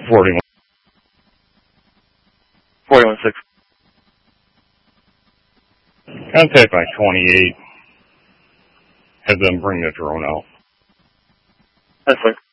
41. 41-6. Contact by 28. Have them bring the drone out. That's fine.